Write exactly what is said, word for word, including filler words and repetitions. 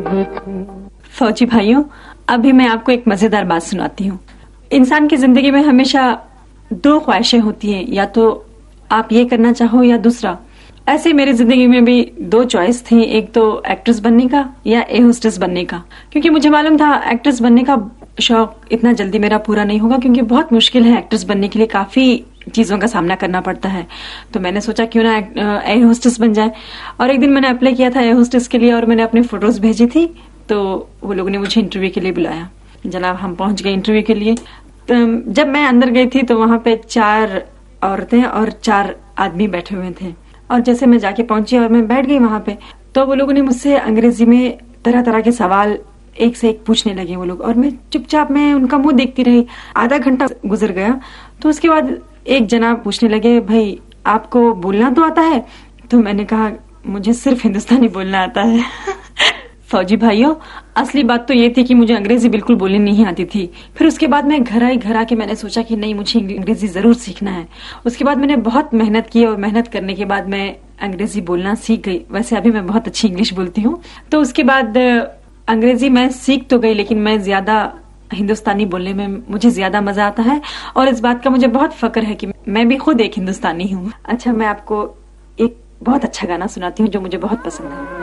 फौजी भाइयों, अभी मैं आपको एक मजेदार बात सुनाती हूँ। इंसान की जिंदगी में हमेशा दो ख्वाहिशें होती हैं, या तो आप ये करना चाहो या दूसरा। ऐसे मेरी जिंदगी में भी दो चॉइस थी, एक तो एक्ट्रेस बनने का या एयर होस्टेस बनने का। क्योंकि मुझे मालूम था एक्ट्रेस बनने का शौक इतना जल्दी मेरा पूरा नहीं होगा, क्योंकि बहुत मुश्किल है एक्ट्रेस बनने के लिए, काफी चीजों का सामना करना पड़ता है। तो मैंने सोचा क्यों ना एयर होस्टेस बन जाए। और एक दिन मैंने अप्लाई किया था एयर होस्टेस के लिए और मैंने अपनी फोटोज भेजी थी, तो वो लोगों ने मुझे इंटरव्यू के लिए बुलाया। जनाब, हम पहुंच गए इंटरव्यू के लिए। तो जब मैं अंदर गई थी तो वहां पे चार औरतें और चार आदमी बैठे हुए थे। और जैसे मैं जाके पहुंची और मैं बैठ गई वहां पे, तो वो लोगों ने मुझसे अंग्रेजी में तरह तरह के सवाल एक से एक पूछने लगे वो लोग। और मैं चुपचाप मैं उनका मुंह देखती रही। आधा घंटा गुजर गया। तो उसके बाद एक जनाब पूछने लगे, भाई आपको बोलना तो आता है? तो मैंने कहा, मुझे सिर्फ हिंदुस्तानी बोलना आता है। फौजी भाइयों, असली बात तो ये थी कि मुझे अंग्रेजी बिल्कुल बोलनी नहीं आती थी। फिर उसके बाद मैं घर आई, घर आके मैंने सोचा कि नहीं, मुझे अंग्रेजी जरूर सीखना है। उसके बाद मैंने बहुत मेहनत की और मेहनत करने के बाद मैं अंग्रेजी बोलना सीख गई। वैसे अभी मैं बहुत अच्छी इंग्लिश बोलती हूँ। तो उसके बाद अंग्रेजी मैं सीख तो गई, लेकिन मैं ज्यादा हिंदुस्तानी बोलने में मुझे ज्यादा मजा आता है। और इस बात का मुझे बहुत फक्र है कि मैं भी खुद एक हिंदुस्तानी हूँ। अच्छा, मैं आपको एक बहुत अच्छा गाना सुनाती हूँ जो मुझे बहुत पसंद है।